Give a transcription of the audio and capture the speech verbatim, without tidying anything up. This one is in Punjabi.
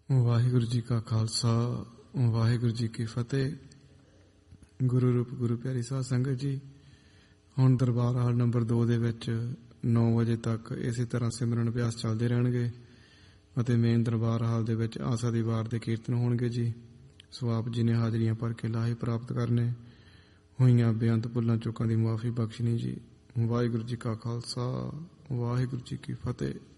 ਵਾਹਿਗੁਰੂ ਜੀ ਕਾ ਖਾਲਸਾ, ਵਾਹਿਗੁਰੂ ਜੀ ਕੀ ਫਤਿਹ। ਗੁਰੂ ਰੂਪ ਗੁਰੂ ਪਿਆਰੀ ਸਾਧ ਸੰਗਤ ਜੀ, ਹੁਣ ਦਰਬਾਰ ਹਾਲ ਨੰਬਰ ਦੋ ਦੇ ਵਿੱਚ ਨੌ ਵਜੇ ਤੱਕ ਇਸੇ ਤਰ੍ਹਾਂ ਸਿਮਰਨ ਅਭਿਆਸ ਚੱਲਦੇ ਰਹਿਣਗੇ ਅਤੇ ਮੇਨ ਦਰਬਾਰ ਹਾਲ ਦੇ ਵਿੱਚ ਆਸਾ ਦੀ ਵਾਰ ਦੇ ਕੀਰਤਨ ਹੋਣਗੇ ਜੀ। ਸੋ ਆਪ ਜੀ ਨੇ ਹਾਜ਼ਰੀਆਂ ਭਰ ਕੇ ਲਾਹੇ ਪ੍ਰਾਪਤ ਕਰਨੇ, ਹੋਈਆਂ ਬੇਅੰਤ ਭੁੱਲਾਂ ਚੁੱਕਾਂ ਦੀ ਮੁਆਫੀ ਬਖਸ਼ਣੀ ਜੀ। ਵਾਹਿਗੁਰੂ ਜੀ ਕਾ ਖਾਲਸਾ, ਵਾਹਿਗੁਰੂ ਜੀ ਕੀ ਫਤਿਹ।